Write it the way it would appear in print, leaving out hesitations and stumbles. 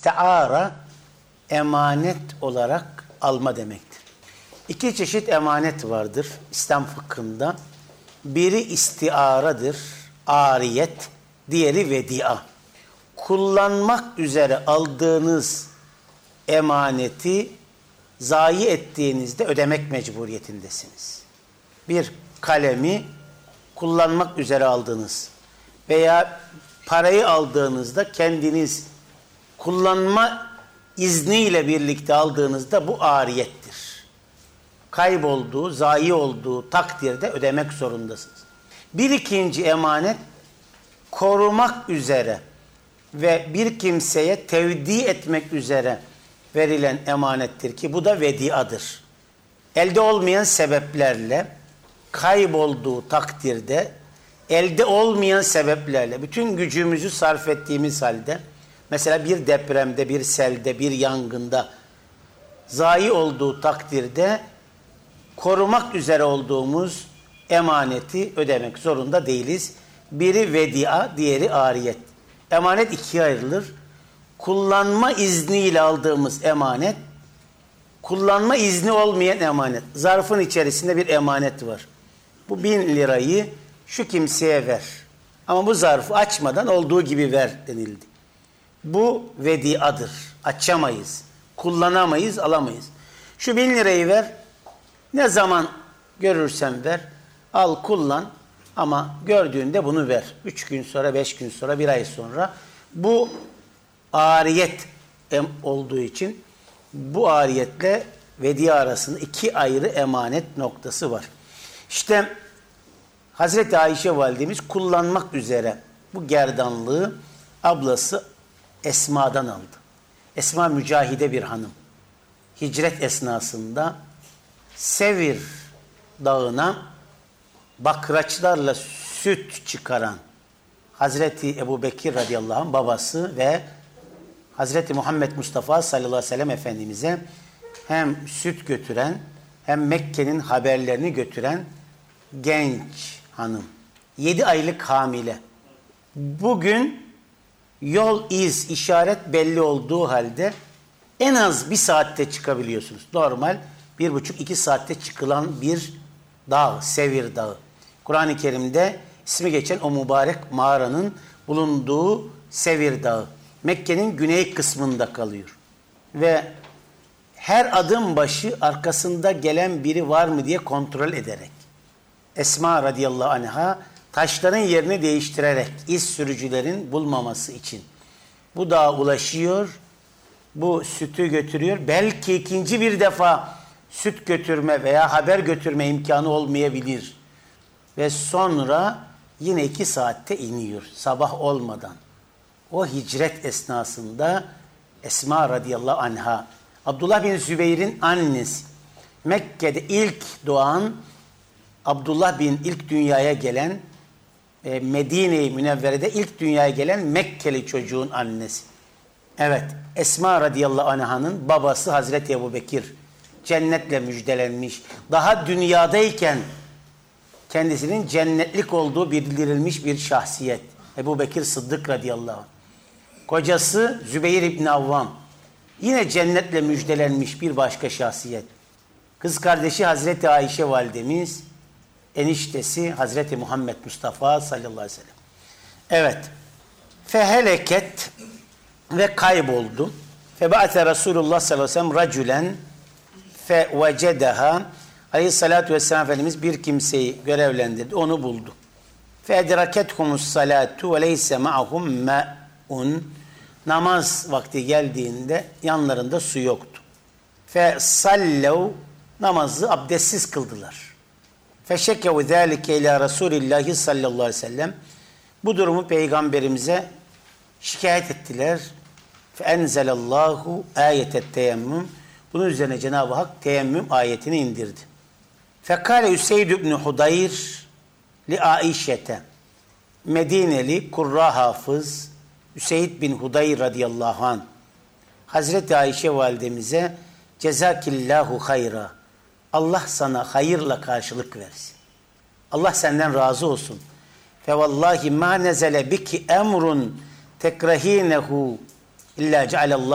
İstiara emanet olarak alma demektir. İki çeşit emanet vardır İslam fıkhında. Biri istiaradır, ariyet, diğeri vedia. Kullanmak üzere aldığınız emaneti zayi ettiğinizde ödemek mecburiyetindesiniz. Bir kalemi kullanmak üzere aldınız veya parayı aldığınızda kendiniz kullanma izniyle birlikte aldığınızda bu ariyettir. Kaybolduğu, zayi olduğu takdirde ödemek zorundasınız. Bir ikinci emanet korumak üzere ve bir kimseye tevdi etmek üzere verilen emanettir ki bu da vediadır. Elde olmayan sebeplerle kaybolduğu takdirde elde olmayan sebeplerle bütün gücümüzü sarf ettiğimiz halde mesela bir depremde, bir selde, bir yangında zayi olduğu takdirde korumak üzere olduğumuz emaneti ödemek zorunda değiliz. Biri vedia, diğeri ariyet. Emanet ikiye ayrılır. Kullanma izniyle aldığımız emanet, kullanma izni olmayan emanet. Zarfın içerisinde bir emanet var. Bu 1000 lirayı şu kimseye ver. Ama bu zarfı açmadan olduğu gibi ver denildi. Bu vediadır. Açamayız. Kullanamayız, alamayız. Şu 1000 lirayı ver. Ne zaman görürsen ver. Al, kullan. Ama gördüğünde bunu ver. 3 gün sonra, 5 gün sonra, 1 ay sonra. Bu ariyet olduğu için bu ariyetle vedia arasında iki ayrı emanet noktası var. İşte Hazreti Ayşe validemiz kullanmak üzere bu gerdanlığı ablası Esma'dan aldı. Esma mücahide bir hanım. Hicret esnasında Sevir dağına bakraçlarla süt çıkaran Hazreti Ebubekir radıyallahu anh babası ve Hazreti Muhammed Mustafa sallallahu aleyhi ve sellem Efendimiz'e hem süt götüren hem Mekke'nin haberlerini götüren genç hanım. 7 aylık hamile. Bugün yol, iz, işaret belli olduğu halde en az 1 saatte çıkabiliyorsunuz. Normal 1,5-2 saatte çıkılan bir dağ, Sevir Dağı. Kur'an-ı Kerim'de ismi geçen o mübarek mağaranın bulunduğu Sevir Dağı. Mekke'nin güney kısmında kalıyor. Ve her adım başı arkasında gelen biri var mı diye kontrol ederek Esma radıyallahu anha taşların yerini değiştirerek iz sürücülerin bulmaması için bu dağa ulaşıyor, bu sütü götürüyor. Belki ikinci bir defa süt götürme veya haber götürme imkanı olmayabilir. Ve sonra yine 2 saatte iniyor sabah olmadan. O hicret esnasında Esma radıyallahu anha, Abdullah bin Zübeyir'in annesi, Mekke'de ilk doğan, Abdullah bin ilk dünyaya gelen, Medine-i Münevvere'de ilk dünyaya gelen Mekkeli çocuğun annesi. Evet, Esma radıyallahu anh'ın babası Hazreti Ebubekir, cennetle müjdelenmiş. Daha dünyadayken kendisinin cennetlik olduğu bildirilmiş bir şahsiyet. Ebubekir Sıddık radıyallahu anh. Kocası Zübeyir İbni Avvam. Yine cennetle müjdelenmiş bir başka şahsiyet. Kız kardeşi Hazreti Ayşe validemiz, eniştesi Hazreti Muhammed Mustafa sallallahu aleyhi ve sellem. Evet. Feheleket ve kayboldu. Feba'ate Resulullah sallallahu aleyhi ve sellem racülen fevecedeha. Aleyhissalatu vesselam Efendimiz bir kimseyi görevlendirdi. Onu buldu. Fedrakethumus salatu ve leyse ma'hum ma'un. Namaz vakti geldiğinde yanlarında su yoktu. Fesallev, namazı abdestsiz kıldılar. Feşekkev zâlike ilâ Resulillahi sallallahu aleyhi ve sellem. Bu durumu Peygamberimize şikayet ettiler. Feenzelallahu ayetet teyemmüm. Bunun üzerine Cenab-ı Hak teyemmüm ayetini indirdi. Fekale Üseyd ibn Hudayr li Aişete. Medineli Kurra hafız Üseyd bin Hudayr radıyallahu anh Hazreti Ayşe validemize cezakillahu hayra. Allah sana hayırla karşılık versin. Allah senden razı olsun. Fe vallahi ma nezele biki emrun tekrahinehu illa cealallahu